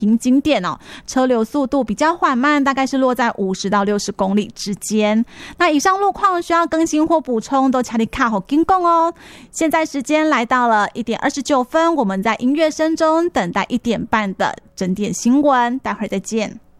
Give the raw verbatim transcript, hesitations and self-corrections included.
迎景点哦，车流速度比较缓慢，大概是落在五十到六十公里之间。那以上路况需要更新或补充，都请你卡好跟讲哦。现在时间来到了一点二十九分，我们在音乐声中等待一点半的整点新闻，待会儿再见。